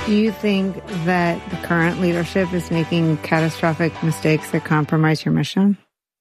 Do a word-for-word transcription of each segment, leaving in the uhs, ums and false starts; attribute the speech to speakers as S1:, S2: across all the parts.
S1: Do you think that the current leadership is making catastrophic mistakes that compromise your mission?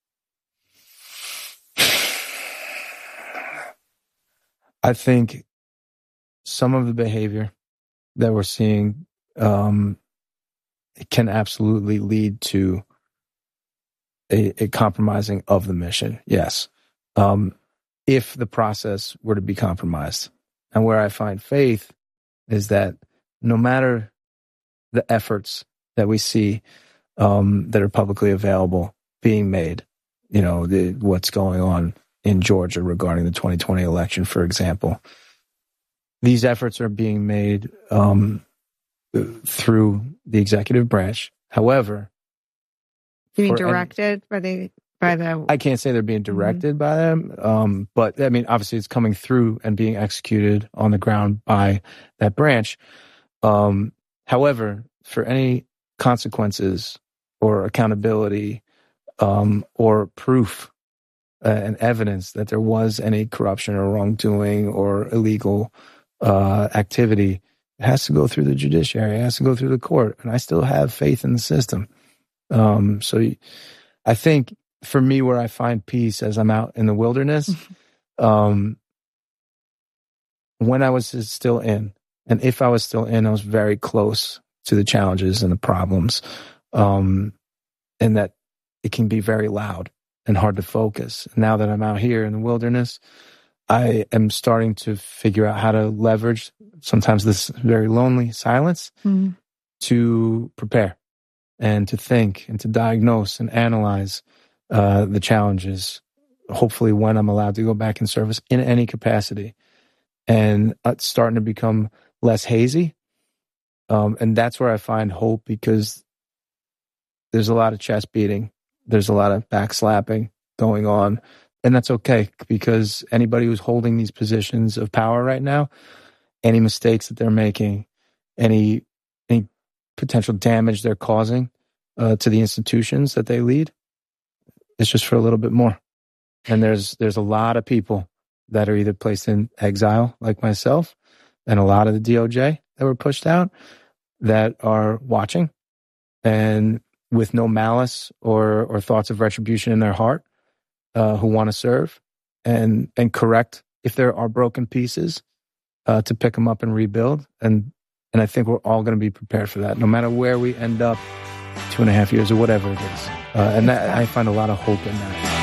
S2: I think some of the behavior that we're seeing um, it can absolutely lead to a, a compromising of the mission. Yes. Um, if the process were to be compromised. And where I find faith is that no matter the efforts that we see um, that are publicly available being made, you know, the, what's going on in Georgia regarding the twenty twenty election, for example, these efforts are being made um, through the executive branch. However,
S1: you mean directed any, by the by the?
S2: I can't say they're being directed mm-hmm. by them, um, but I mean, obviously, it's coming through and being executed on the ground by that branch. Um, however, for any consequences or accountability um, or proof uh, and evidence that there was any corruption or wrongdoing or illegal uh, activity, it has to go through the judiciary. It has to go through the court. And I still have faith in the system. Um, so I think for me, where I find peace as I'm out in the wilderness, um, when I was still in, and if I was still in, I was very close to the challenges and the problems, um, and that it can be very loud and hard to focus. Now that I'm out here in the wilderness, I am starting to figure out how to leverage sometimes this very lonely silence mm. to prepare and to think and to diagnose and analyze uh, the challenges, hopefully when I'm allowed to go back in service in any capacity. And it's starting to become less hazy. Um, and that's where I find hope, because there's a lot of chest beating. There's a lot of backslapping going on. And that's okay, because anybody who's holding these positions of power right now, any mistakes that they're making, any any potential damage they're causing uh, to the institutions that they lead, it's just for a little bit more. And there's there's a lot of people that are either placed in exile, like myself, and a lot of the D O J that were pushed out, that are watching and with no malice or or thoughts of retribution in their heart, uh, who want to serve and and correct if there are broken pieces, uh, to pick them up and rebuild. And and I think we're all going to be prepared for that, no matter where we end up, two and a half years or whatever it is. Uh, and that, I find a lot of hope in that.